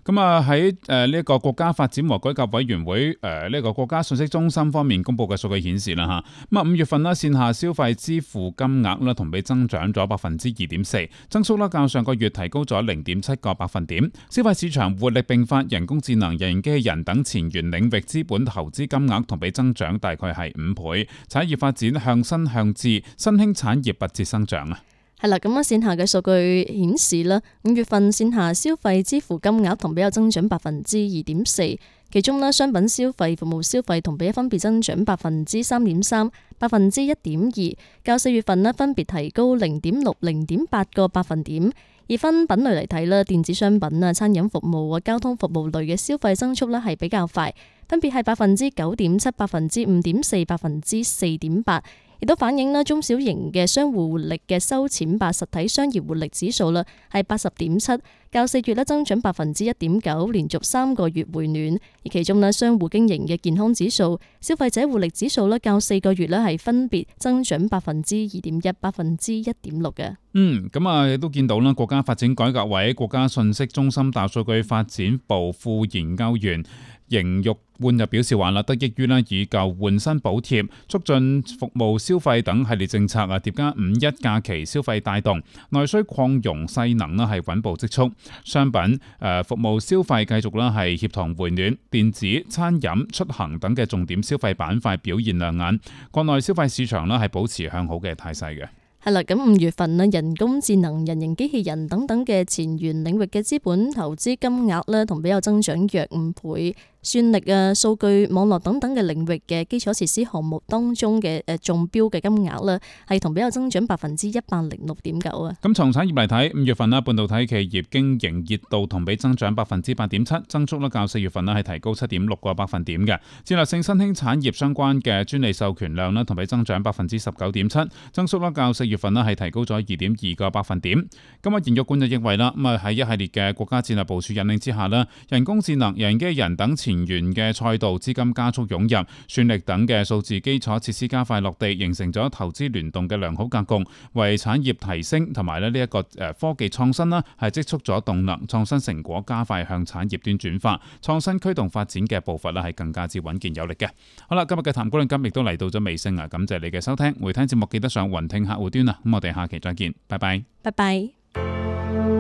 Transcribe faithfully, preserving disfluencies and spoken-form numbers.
咁啊喺誒呢一個國家發展和改革委員會誒呢個國家信息中心方面公布嘅數據顯示啦嚇，咁啊五月份啦線下消費支付金額啦同比增長咗百分之二點四，增速啦較上個月提高咗零點七個百分點。消費市場活力並發，人工智能、人形機器人等前沿領域資本投資金額同比增長大概係五倍，產業發展向新向智，新興產業不折生長啊！ 係啦，咁啊線下嘅數據顯示啦，五月份線下消費支付金額同比有增長百分之二點四，其中呢商品消費、服務消費同比分別增長百分之三點三、百分之一點二，較四月份呢分別提高零點六、零點八個百分點。而分品類嚟睇啦，電子商品啊、餐飲服務啊、交通服務類嘅消費增速呢係比較快，分別係百分之九點七、百分之五點四、百分之四點八。亦都反映啦中小型嘅商戶活力嘅收錢吧實體商業活力指數啦係八十點七，較四月咧增長百分之一點九，連續三個月回暖。而其中咧商戶經營嘅健康指數、消費者活力指數咧較四個月咧係分別增長百分之二點一、百分之一點六嘅。 嗯，咁啊亦都見到啦，國家發展改革委、國家信息中心大數據發展部副研究員邢玉煥就表示話啦，得益於咧以舊換新補貼、促進服務消費等系列政策啊，疊加五一假期消費帶動，內需擴容勢能啦係穩步積蓄，商品誒服務消費繼續啦係協同回暖，電子、餐飲、出行等嘅重點消費板塊表現亮眼，國內消費市場啦係保持向好嘅態勢嘅。 係啦，咁五月份呢，人工智能、人形機器人等等嘅前沿領域嘅資本投資金額呢，同比有增長約五倍。算力啊、數據網絡等等嘅領域嘅基礎設施項目當中嘅誒中標嘅金額呢，係同比有增長百分之一百零六點九啊。 咁從產業嚟睇，五月份啦，半導體企業經營熱度同比增長百分之八點七，增速咧較四月份咧係提高七點六個百分點嘅。戰略性新興產業相關嘅專利授權量咧同比增長百分之十九點七，增速咧較四月份咧係提高咗二點二個百分點。咁啊，邢玉煥就認為啦，咁啊喺一系列嘅國家戰略部署引領之下咧，人工智能、人形機器人等前沿嘅賽道資金加速湧入，算力等嘅數字基礎設施加快落地，形成咗投資聯動嘅良好格局，為產業提升同埋咧呢一個誒科技創新啦，係積蓄咗動能，創新成果加快向產業端轉化，創新驅動發展嘅步伐啦係更加之穩健有力嘅。好啦，今日嘅談股論金亦都嚟到咗尾聲啊，感謝你嘅收聽，回聽節目記得上雲聽客戶端啊，咁我哋下期再見，拜拜， 拜拜。